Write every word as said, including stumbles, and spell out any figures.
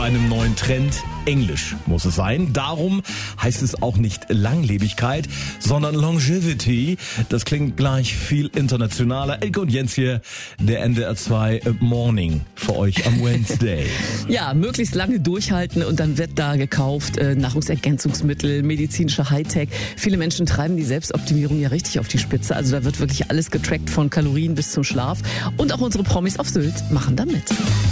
bei einem neuen Trend. Englisch muss es sein. Darum heißt es auch nicht Langlebigkeit, sondern Longevity. Das klingt gleich viel internationaler. Elke und Jens hier, der N D R zwei Morning für euch am Wednesday. Ja, möglichst lange durchhalten und dann wird da gekauft äh, Nahrungsergänzungsmittel, medizinische Hightech. Viele Menschen treiben die Selbstoptimierung ja richtig auf die Spitze. Also da wird wirklich alles getrackt, von Kalorien bis zum Schlaf. Und auch unsere Promis auf Sylt machen da mit.